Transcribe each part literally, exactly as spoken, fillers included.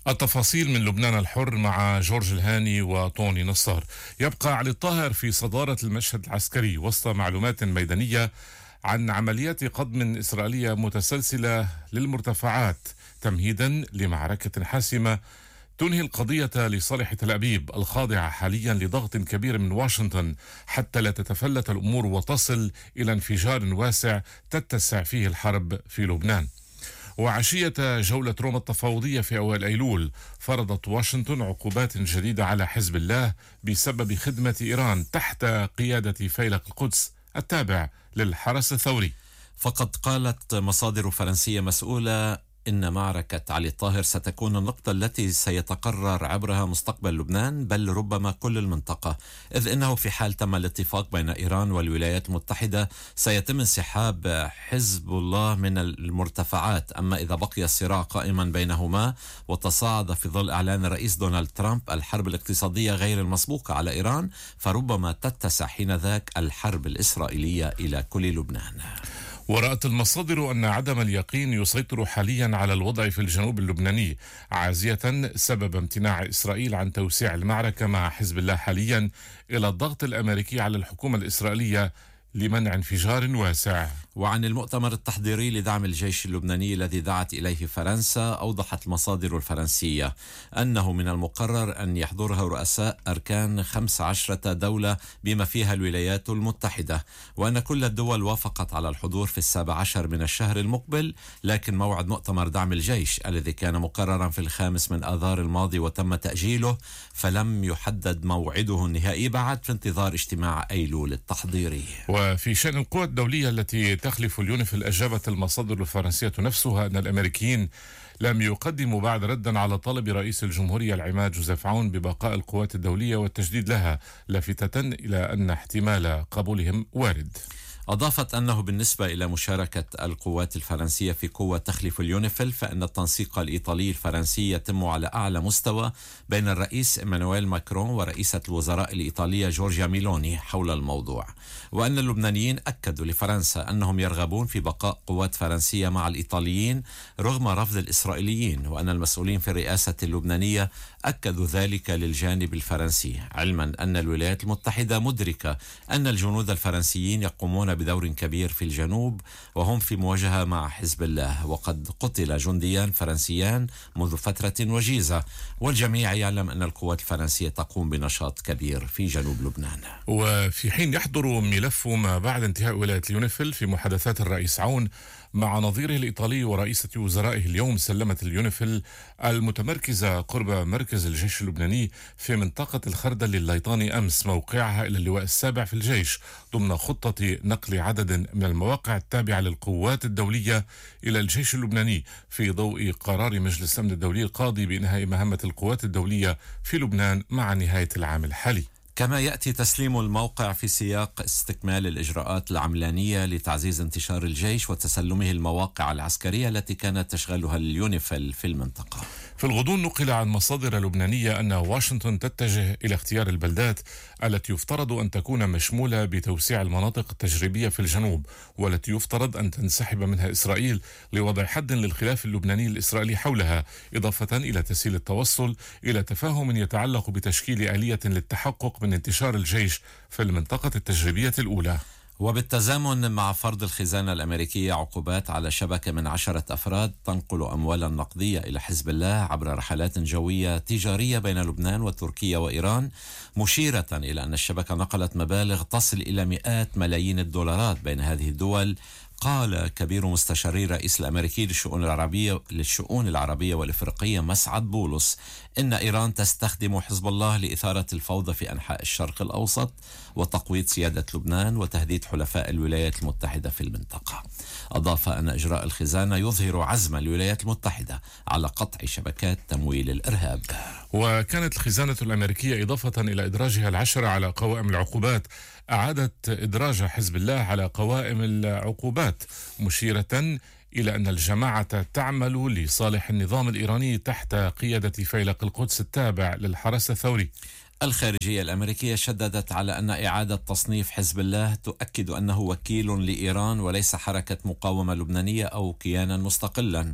التفاصيل من لبنان الحر مع جورج الهاني وطوني نصار. يبقى علي الطاهر في صدارة المشهد العسكري وسط معلومات ميدانية عن عمليات قضم إسرائيلية متسلسلة للمرتفعات تمهيدا لمعركة حاسمة تنهي القضية لصالح تل أبيب الخاضعة حاليا لضغط كبير من واشنطن حتى لا تتفلت الأمور وتصل إلى انفجار واسع تتسع فيه الحرب في لبنان. وعشية جولة روما التفاوضية في أوائل أيلول فرضت واشنطن عقوبات جديدة على حزب الله بسبب خدمة إيران تحت قيادة فيلق القدس التابع للحرس الثوري. فقد قالت مصادر فرنسية مسؤولة إن معركة علي الطاهر ستكون النقطة التي سيتقرر عبرها مستقبل لبنان، بل ربما كل المنطقة، إذ إنه في حال تم الاتفاق بين إيران والولايات المتحدة سيتم انسحاب حزب الله من المرتفعات. أما إذا بقي الصراع قائما بينهما وتصاعد في ظل إعلان الرئيس دونالد ترامب الحرب الاقتصادية غير المسبوقة على إيران، فربما تتسع حينذاك الحرب الإسرائيلية إلى كل لبنان. ورأت المصادر أن عدم اليقين يسيطر حاليا على الوضع في الجنوب اللبناني، عازية سبب امتناع إسرائيل عن توسيع المعركة مع حزب الله حاليا إلى الضغط الأمريكي على الحكومة الإسرائيلية لمنع انفجار واسع. وعن المؤتمر التحضيري لدعم الجيش اللبناني الذي دعت إليه فرنسا، أوضحت المصادر الفرنسية أنه من المقرر أن يحضرها رؤساء أركان خمس عشرة دولة بما فيها الولايات المتحدة، وأن كل الدول وافقت على الحضور في السابع عشر من الشهر المقبل. لكن موعد مؤتمر دعم الجيش الذي كان مقررا في الخامس من آذار الماضي وتم تأجيله، فلم يحدد موعده النهائي بعد في انتظار اجتماع أيلول التحضيري. وفي شأن القوى الدولية التي تخلف اليونيفيل، أجابت المصادر الفرنسية نفسها أن الأمريكيين لم يقدموا بعد ردا على طلب رئيس الجمهورية العماد جوزيف عون ببقاء القوات الدولية والتجديد لها، لافتة إلى أن احتمال قبولهم وارد. أضافت أنه بالنسبة إلى مشاركة القوات الفرنسية في قوة تخلف اليونيفيل، فإن التنسيق الإيطالي الفرنسي يتم على أعلى مستوى بين الرئيس إيمانويل ماكرون ورئيسة الوزراء الإيطالية جورجيا ميلوني حول الموضوع، وأن اللبنانيين أكدوا لفرنسا أنهم يرغبون في بقاء قوات فرنسية مع الإيطاليين رغم رفض الإسرائيليين، وأن المسؤولين في الرئاسة اللبنانية أكدوا ذلك للجانب الفرنسي، علما أن الولايات المتحدة مدركة أن الجنود الفرنسيين يقومون بدور كبير في الجنوب وهم في مواجهة مع حزب الله، وقد قتل جنديان فرنسيان منذ فترة وجيزة، والجميع يعلم أن القوات الفرنسية تقوم بنشاط كبير في جنوب لبنان. وفي حين يحضر ملف ما بعد انتهاء ولاية اليونيفيل في محادثات الرئيس عون مع نظيره الإيطالي ورئيسة وزرائه اليوم، سلمت اليونيفيل المتمركزة قرب مركز الجيش اللبناني في منطقة الخردل الليطاني أمس موقعها إلى اللواء السابع في الجيش ضمن خطة نقل عدد من المواقع التابعة للقوات الدولية إلى الجيش اللبناني في ضوء قرار مجلس الأمن الدولي القاضي بإنهاء مهمة القوات الدولية في لبنان مع نهاية العام الحالي. كما يأتي تسليم الموقع في سياق استكمال الإجراءات العملانية لتعزيز انتشار الجيش وتسلمه المواقع العسكرية التي كانت تشغلها اليونيفيل في المنطقة. في الغضون نقل عن مصادر لبنانية أن واشنطن تتجه إلى اختيار البلدات التي يفترض أن تكون مشمولة بتوسيع المناطق التجريبية في الجنوب، والتي يفترض أن تنسحب منها إسرائيل لوضع حد للخلاف اللبناني الإسرائيلي حولها، إضافة إلى تسهيل التوصل إلى تفاهم يتعلق بتشكيل آلية للتحقق من انتشار الجيش في المنطقة التجريبية الأولى. وبالتزامن مع فرض الخزانة الأمريكية عقوبات على شبكة من عشرة أفراد تنقل أموالا نقدية إلى حزب الله عبر رحلات جوية تجارية بين لبنان وتركيا وإيران، مشيرة إلى أن الشبكة نقلت مبالغ تصل إلى مئات ملايين الدولارات بين هذه الدول، قال كبير مستشاري الرئيس الأمريكي للشؤون العربية للشؤون العربية والإفريقية مسعد بولس إن إيران تستخدم حزب الله لإثارة الفوضى في أنحاء الشرق الأوسط وتقويض سيادة لبنان وتهديد حلفاء الولايات المتحدة في المنطقة. أضاف أن إجراء الخزانة يظهر عزم الولايات المتحدة على قطع شبكات تمويل الإرهاب. وكانت الخزانة الأمريكية إضافة إلى إدراجها العشرة على قوائم العقوبات أعادت إدراج حزب الله على قوائم العقوبات، مشيرة إلى أن الجماعة تعمل لصالح النظام الإيراني تحت قيادة فيلق القدس التابع للحرس الثوري. الخارجية الأمريكية شددت على أن إعادة تصنيف حزب الله تؤكد أنه وكيل لإيران وليس حركة مقاومة لبنانية أو كيانا مستقلا.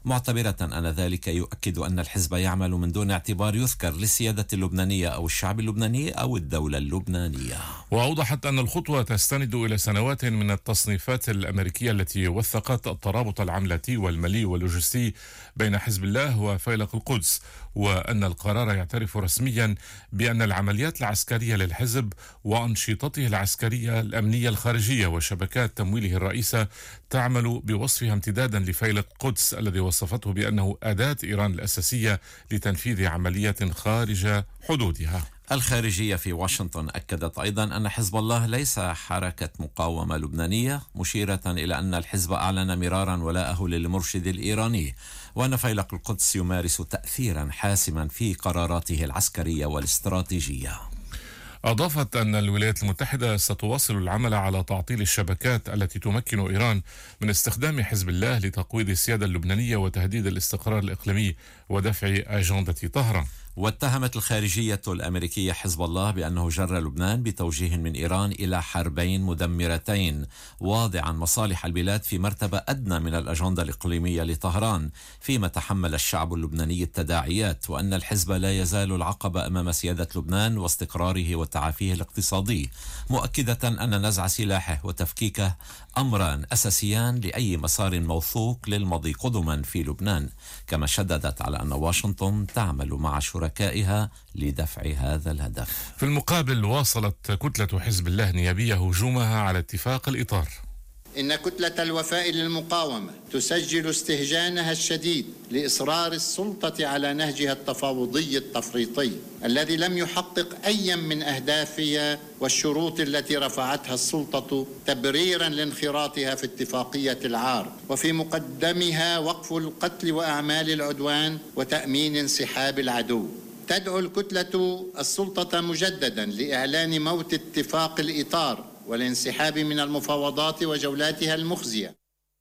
معتبرة أن ذلك يؤكد أن الحزب يعمل من دون اعتبار يذكر للسيادة اللبنانية أو الشعب اللبناني أو الدولة اللبنانية. وأوضحت أن الخطوة تستند إلى سنوات من التصنيفات الأمريكية التي وثقت الترابط العملاتي والمالي واللوجستي بين حزب الله وفيلق القدس، وأن القرار يعترف رسميا بأن العمليات العسكرية للحزب وأنشطته العسكرية الأمنية الخارجية وشبكات تمويله الرئيسة تعمل بوصفها امتدادا لفيلق القدس الذي وصفته بأنه أداة إيران الأساسية لتنفيذ عمليات خارج حدودها. الخارجية في واشنطن أكدت أيضا أن حزب الله ليس حركة مقاومة لبنانية، مشيرة إلى أن الحزب أعلن مرارا ولاءه للمرشد الإيراني، وأن فيلق القدس يمارس تأثيرا حاسما في قراراته العسكرية والاستراتيجية. أضافت أن الولايات المتحدة ستواصل العمل على تعطيل الشبكات التي تمكن إيران من استخدام حزب الله لتقويض السيادة اللبنانية وتهديد الاستقرار الإقليمي ودفع أجندة طهران. واتهمت الخارجية الأمريكية حزب الله بأنه جر لبنان بتوجيه من إيران إلى حربين مدمرتين، واضعا مصالح البلاد في مرتبة أدنى من الأجندة الإقليمية لطهران، فيما تحمل الشعب اللبناني التداعيات، وأن الحزب لا يزال العقبة أمام سيادة لبنان واستقراره وتعافيه الاقتصادي، مؤكدة أن نزع سلاحه وتفكيكه أمران أساسيان لأي مسار موثوق للمضي قدما في لبنان، كما شددت على أن واشنطن تعمل مع شركائها لدفع هذا الهدف. في المقابل واصلت كتلة حزب الله نيابية هجومها على اتفاق الإطار. إن كتلة الوفاء للمقاومة تسجل استهجانها الشديد لإصرار السلطة على نهجها التفاوضي التفريطي الذي لم يحقق أي من أهدافها والشروط التي رفعتها السلطة تبريرا لانخراطها في اتفاقية العار، وفي مقدمها وقف القتل وأعمال العدوان وتأمين انسحاب العدو. تدعو الكتلة السلطة مجددا لإعلان موت اتفاق الإطار والانسحاب من المفاوضات وجولاتها المخزية.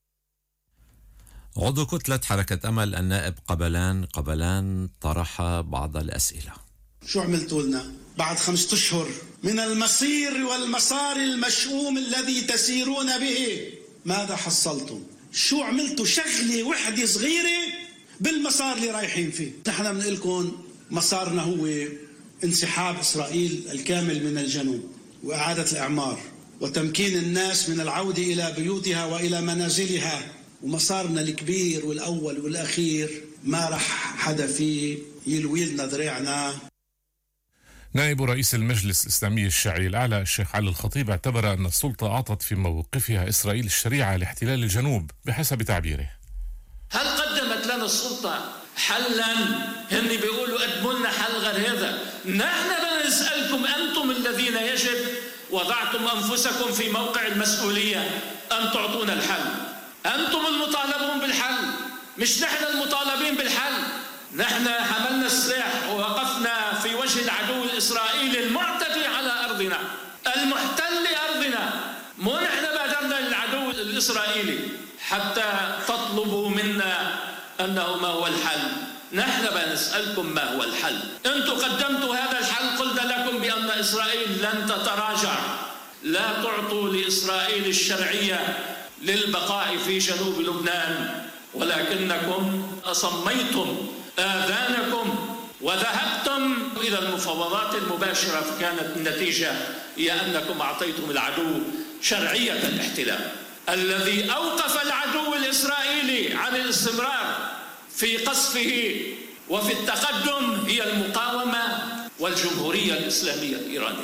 عضو كتلة حركة أمل النائب قبلان قبلان طرح بعض الأسئلة. شو عملتوا لنا بعد خمسة أشهر من المصير والمسار المشؤوم الذي تسيرون به؟ ماذا حصلتم؟ شو عملتوا شغلة وحدة صغيرة بالمسار اللي رايحين فيه؟ نحن بنقول لكم مسارنا هو انسحاب إسرائيل الكامل من الجنوب وإعادة الإعمار وتمكين الناس من العودة إلى بيوتها وإلى منازلها، ومسارنا الكبير والأول والأخير ما رح حدا فيه يلوي لنا ذريعنا. نائب رئيس المجلس الإسلامي الشيعي الأعلى الشيخ علي الخطيب اعتبر أن السلطة أعطت في موقفها إسرائيل الشريعة لاحتلال الجنوب بحسب تعبيره. هل قدمت لنا السلطة حلا؟ هن بيقولوا قدموا لنا حل غير هذا. نحن بدنا نسألكم أنتم الذين يجب وضعتم أنفسكم في موقع المسؤولية أن تعطونا الحل. أنتم المطالبون بالحل، مش نحن المطالبين بالحل. نحن حملنا السلاح ووقفنا في وجه العدو الإسرائيلي المعتدي على أرضنا المحتل أرضنا، مو نحن بادرنا للعدو الإسرائيلي حتى تطلبوا منا أنه ما هو الحل. نحن بنسألكم ما هو الحل. أنتم قدمتوا هذا الحل، قلنا لكم بأن إسرائيل لن تتراجع. لا تعطوا لإسرائيل الشرعية للبقاء في جنوب لبنان، ولكنكم أصميتم آذانكم وذهبتم إلى المفاوضات المباشرة، فكانت النتيجة هي أنكم أعطيتم العدو شرعية الاحتلال. الذي أوقف العدو الإسرائيلي عن الاستمرار في قصفه وفي التقدم هي المقاومة والجمهورية الإسلامية الإيرانية.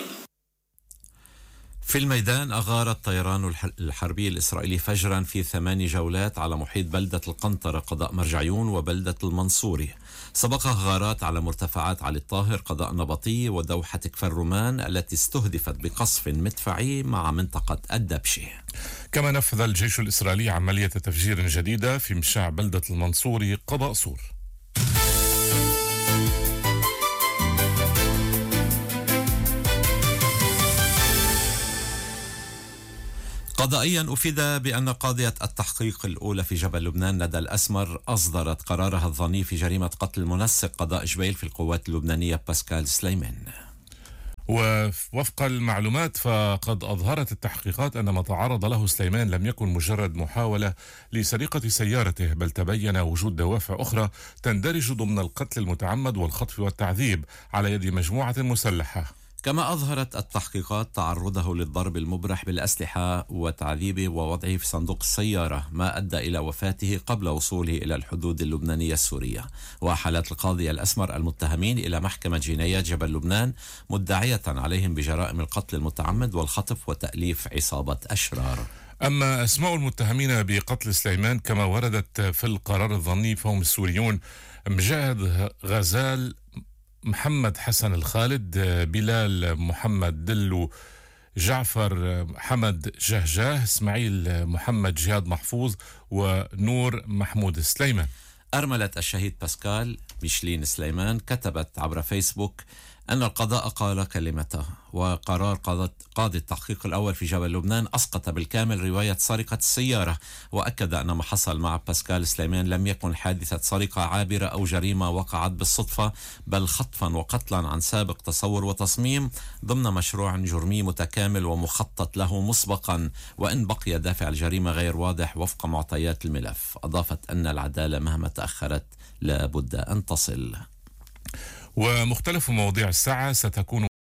في الميدان أغار الطيران الحربي الإسرائيلي فجرا في ثمان جولات على محيط بلدة القنطرة قضاء مرجعيون وبلدة المنصوري. سبقها غارات على مرتفعات علي الطاهر قضاء نبطي ودوحة كفر رومان التي استهدفت بقصف مدفعي مع منطقة الدبشة. كما نفذ الجيش الإسرائيلي عملية تفجير جديدة في مشاع بلدة المنصوري قضاء صور. قضائيا أفيد بأن قاضية التحقيق الأولى في جبل لبنان ندى الأسمر أصدرت قرارها الظني في جريمة قتل المنسق قضاء جبيل في القوات اللبنانية باسكال سليمان. ووفق المعلومات فقد أظهرت التحقيقات أن ما تعرض له سليمان لم يكن مجرد محاولة لسرقة سيارته، بل تبين وجود دوافع أخرى تندرج ضمن القتل المتعمد والخطف والتعذيب على يد مجموعة مسلحة. كما أظهرت التحقيقات تعرضه للضرب المبرح بالأسلحة وتعذيبه ووضعه في صندوق السيارة، ما أدى إلى وفاته قبل وصوله إلى الحدود اللبنانية السورية. وأحالت القاضي الأسمر المتهمين إلى محكمة جنايات جبل لبنان مدعية عليهم بجرائم القتل المتعمد والخطف وتأليف عصابة أشرار. أما أسماء المتهمين بقتل سليمان كما وردت في القرار الظني فهم السوريون: مجاهد غزال، محمد حسن الخالد، بلال محمد دلو، جعفر حمد جهجاه، اسماعيل محمد جهاد محفوظ، ونور محمود سليمان. أرملة الشهيد باسكال ميشلين سليمان كتبت عبر فيسبوك أن القضاء قال كلمته، وقرار قاضي التحقيق الأول في جبل لبنان أسقط بالكامل رواية سرقة السيارة، وأكد أن ما حصل مع باسكال سليمان لم يكن حادثة سرقة عابرة أو جريمة وقعت بالصدفة، بل خطفا وقتلا عن سابق تصور وتصميم ضمن مشروع جرمي متكامل ومخطط له مسبقا، وإن بقي دافع الجريمة غير واضح وفق معطيات الملف. أضافت أن العدالة مهما تأخرت لا بد أن تصل. ومختلف مواضيع الساعة ستكون